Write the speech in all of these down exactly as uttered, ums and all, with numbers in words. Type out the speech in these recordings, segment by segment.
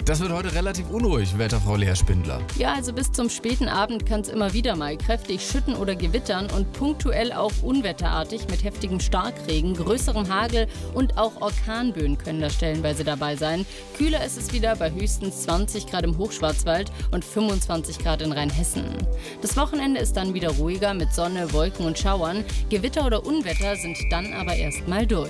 Das wird heute relativ unruhig, Wetterfrau Lea Spindler. Ja, also bis zum späten Abend kann es immer wieder mal kräftig schütten oder gewittern und punktuell auch unwetterartig mit heftigem Starkregen, größerem Hagel und auch Orkanböen können da stellenweise dabei sein. Kühler ist es wieder bei höchstens zwanzig Grad im Hochschwarzwald und fünfundzwanzig Grad in Rheinhessen. Das Wochenende ist dann wieder ruhiger mit Sonne, Wolken und Schauern. Gewitter oder Unwetter sind dann aber erst mal durch.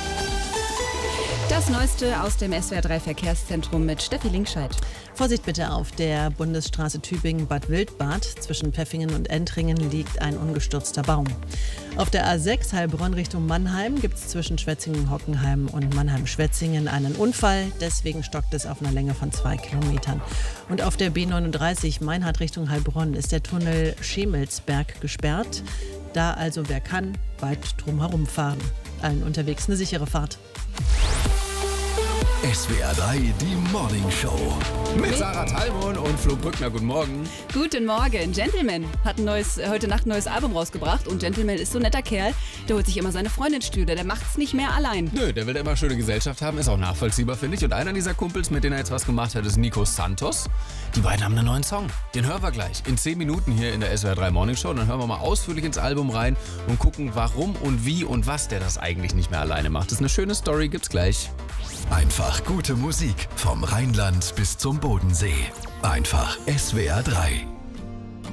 Das Neueste aus dem S W R drei Verkehrszentrum mit Steffi Linkscheid. Vorsicht bitte, auf der Bundesstraße Tübingen-Bad Wildbad zwischen Pfeffingen und Entringen liegt ein umgestürzter Baum. Auf der A sechs Heilbronn Richtung Mannheim gibt es zwischen Schwetzingen-Hockenheim und Mannheim-Schwetzingen einen Unfall. Deswegen stockt es auf einer Länge von zwei Kilometern. Und auf der B neununddreißig Meinhard Richtung Heilbronn ist der Tunnel Schemelsberg gesperrt. Da also wer kann, weit drum herum fahren. Allen unterwegs eine sichere Fahrt. S W R drei, die Morning Show. Mit Sarah Talmon und Flo Brückner. Guten Morgen. Guten Morgen. Gentleman hat ein neues, heute Nacht ein neues Album rausgebracht. Und Gentleman ist so ein netter Kerl, der holt sich immer seine Freundin Stühle. Der macht's nicht mehr allein. Nö, der will immer schöne Gesellschaft haben. Ist auch nachvollziehbar, finde ich. Und einer dieser Kumpels, mit denen er jetzt was gemacht hat, ist Nico Santos. Die beiden haben einen neuen Song. Den hören wir gleich. In zehn Minuten hier in der S W R drei Morning Show. Dann hören wir mal ausführlich ins Album rein und gucken, warum und wie und was der das eigentlich nicht mehr alleine macht. Das ist eine schöne Story. Gibt's gleich. Einfach gute Musik vom Rheinland bis zum Bodensee. Einfach S W R drei.